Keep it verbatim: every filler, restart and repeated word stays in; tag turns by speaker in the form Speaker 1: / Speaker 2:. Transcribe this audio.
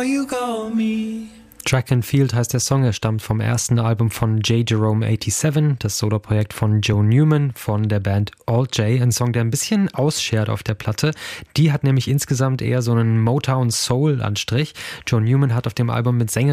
Speaker 1: before you go me.
Speaker 2: Track and Field heißt der Song, er stammt vom ersten Album von J. Jerome siebenundachtzig, das Soloprojekt von Joe Newman von der Band Alt J, ein Song, der ein bisschen ausschert auf der Platte. Die hat nämlich insgesamt eher so einen Motown-Soul-Anstrich. Joe Newman hat auf dem Album mit Sänger